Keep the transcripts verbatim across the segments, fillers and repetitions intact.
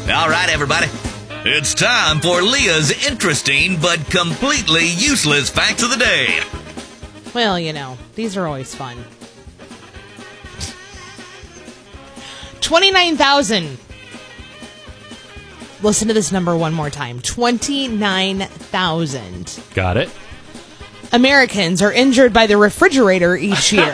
All right, everybody. It's time for Leah's interesting but completely useless facts of the day. Well, you know, these are always fun. twenty-nine thousand. Listen to this number one more time. twenty-nine thousand. Got it. Americans are injured by the refrigerator each year.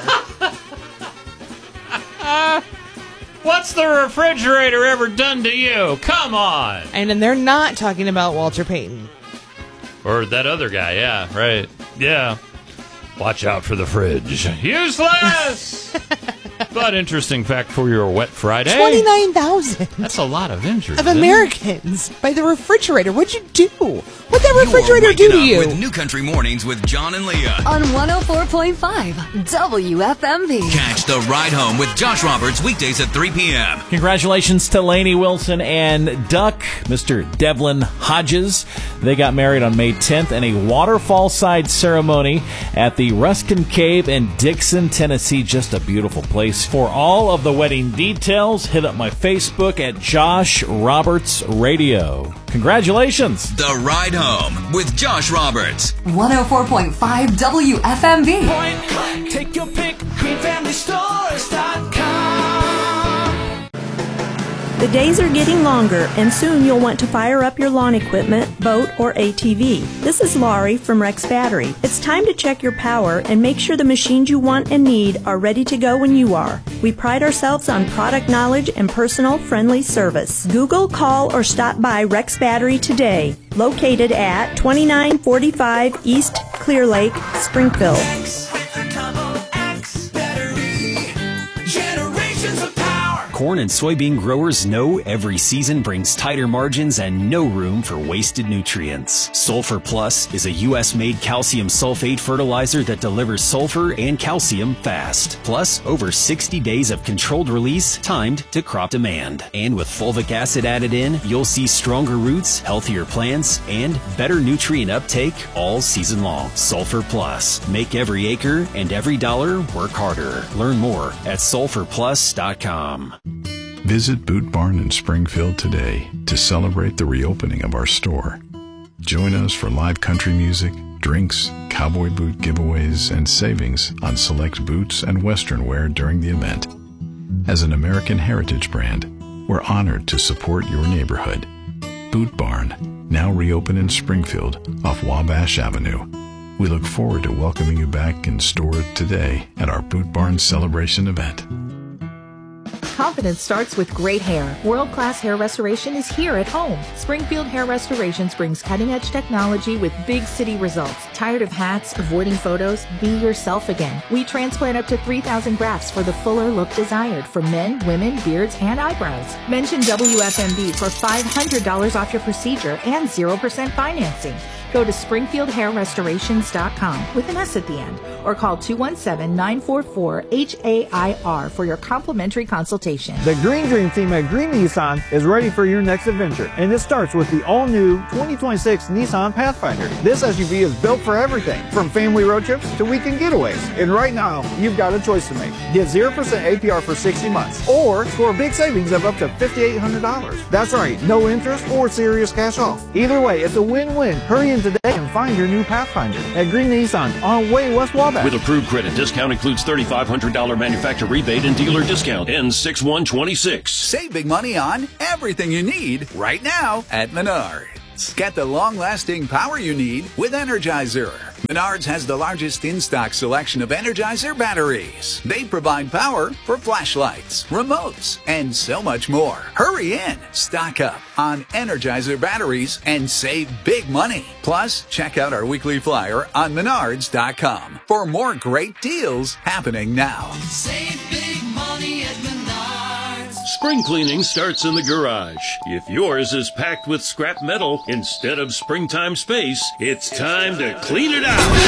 What's the refrigerator ever done to you? Come on. And then they're not talking about Walter Payton. Or that other guy, yeah, right. Yeah. Watch out for the fridge. Useless! But interesting fact for your wet Friday. twenty-nine thousand. That's a lot of injuries. Of Americans by the refrigerator. What'd you do? What'd that refrigerator do to you? With New Country Mornings with John and Leah. On one oh four point five W F M V. Catch The Ride Home with Josh Roberts weekdays at three p.m. Congratulations to Lainey Wilson and Duck, Mister Devlin Hodges. They got married on May tenth in a waterfall-side ceremony at the Ruskin Cave in Dixon, Tennessee. Just a beautiful place. For all of the wedding details, hit up my Facebook at Josh Roberts Radio. Congratulations. The Ride Home with Josh Roberts. one oh four point five W F M V. Point click, take your pick, green family stores dot com. The days are getting longer, and soon you'll want to fire up your lawn equipment, boat, or A T V. This is Laurie from Rex Battery. It's time to check your power and make sure the machines you want and need are ready to go when you are. We pride ourselves on product knowledge and personal, friendly service. Google, call, or stop by Rex Battery today. Located at twenty-nine forty-five East Clear Lake, Springfield. Corn and soybean growers know every season brings tighter margins and no room for wasted nutrients. Sulfur Plus is a U S-made calcium sulfate fertilizer that delivers sulfur and calcium fast. Plus, over sixty days of controlled release timed to crop demand. And with fulvic acid added in, you'll see stronger roots, healthier plants, and better nutrient uptake all season long. Sulfur Plus. Make every acre and every dollar work harder. Learn more at sulfur plus dot com. Visit Boot Barn in Springfield today to celebrate the reopening of our store. Join us for live country music, drinks, cowboy boot giveaways, and savings on select boots and western wear during the event. As an American heritage brand, we're honored to support your neighborhood. Boot Barn, now reopened in Springfield off Wabash Avenue. We look forward to welcoming you back in store today at our Boot Barn Celebration event. Confidence starts with great hair. World-class hair restoration is here at home. Springfield Hair Restorations brings cutting-edge technology with big city results. Tired of hats, avoiding photos? Be yourself again. We transplant up to three thousand grafts for the fuller look desired for men, women, beards, and eyebrows. Mention W F M V for five hundred dollars off your procedure and zero percent financing. Go to springfield hair restorations dot com with an S at the end or call two one seven, nine four four, H A I R for your complimentary consultation. The Green Dream team at Green Nissan is ready for your next adventure, and it starts with the all-new twenty twenty-six Nissan Pathfinder. This S U V is built for everything, from family road trips to weekend getaways. And right now, you've got a choice to make. Get zero percent A P R for sixty months, or score big savings of up to five thousand eight hundred dollars. That's right, no interest or serious cash off. Either way, it's a win-win. Hurry in today and find your new Pathfinder at Green Nissan on Way West Wabash. With approved credit, discount includes three thousand five hundred dollars manufacturer rebate and dealer discount. Ends six one twenty-six. Save big money on everything you need right now at Menards. Get the long-lasting power you need with Energizer. Menards has the largest in-stock selection of Energizer batteries. They provide power for flashlights, remotes, and so much more. Hurry in, stock up on Energizer batteries, and save big money. Plus, check out our weekly flyer on menards dot com for more great deals happening now. Save big money at Menards. Spring cleaning starts in the garage. If yours is packed with scrap metal instead of springtime space, it's time to clean it out.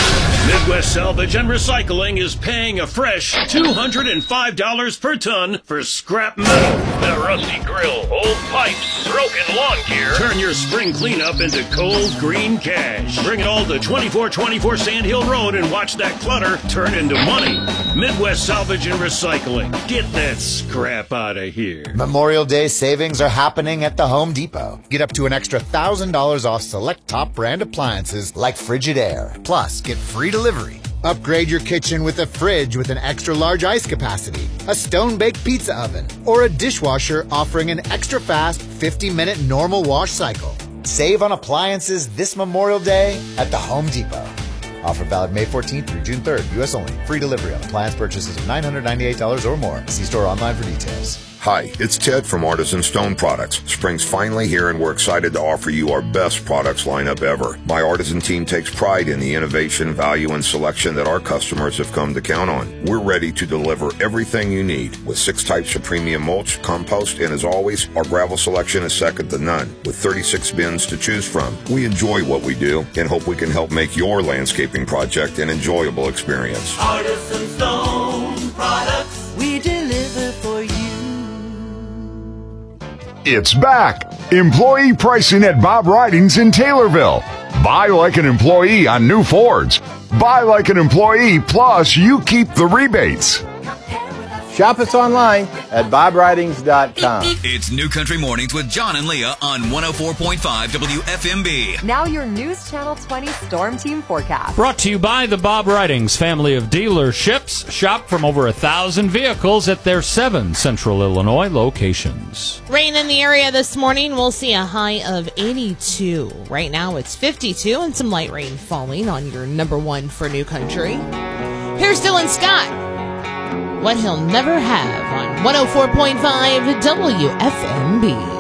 Midwest Salvage and Recycling is paying a fresh two hundred five dollars per ton for scrap metal. That rusty grill, old pipes, broken lawn gear. Turn your spring cleanup into cold green cash. Bring it all to twenty-four twenty-four Sand Hill Road and watch that clutter turn into money. Midwest Salvage and Recycling. Get that scrap out of here. Memorial Day savings are happening at the Home Depot. Get up to an extra one thousand dollars off select top brand appliances like Frigidaire. Plus, get free delivery. Upgrade your kitchen with a fridge with an extra large ice capacity, a stone-baked pizza oven, or a dishwasher offering an extra fast fifty minute normal wash cycle. Save on appliances this Memorial Day at the Home Depot. Offer valid May fourteenth through June third. U S only. Free delivery on appliance purchases of nine hundred ninety-eight dollars or more. See store online for details. Hi, it's Ted from Artisan Stone Products. Spring's finally here and we're excited to offer you our best products lineup ever. My Artisan team takes pride in the innovation, value, and selection that our customers have come to count on. We're ready to deliver everything you need with six types of premium mulch, compost, and as always, our gravel selection is second to none with thirty-six bins to choose from. We enjoy what we do and hope we can help make your landscaping project an enjoyable experience. Artisan Stone Products, we deliver for you. It's back. Employee pricing at Bob Ridings in Taylorville. Buy like an employee on new Fords. Buy like an employee, plus you keep the rebates. Shop us online at bob ridings dot com. It's New Country Mornings with John and Leah on one oh four point five W F M B. Now your News Channel twenty Storm Team forecast. Brought to you by the Bob Ridings family of dealerships. Shop from over a thousand vehicles at their seven Central Illinois locations. Rain in the area this morning. We'll see a high of eighty-two. Right now it's fifty-two and some light rain falling on your number one for New Country. Here's Dylan Scott. What he'll never have on one oh four point five W F M B.